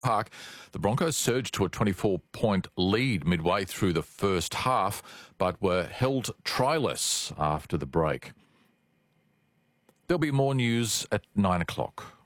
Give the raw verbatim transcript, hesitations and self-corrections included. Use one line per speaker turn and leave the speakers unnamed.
Park, the Broncos surged to a twenty-four point lead midway through the first half, but were held tryless after the break. There'll be more news at nine o'clock.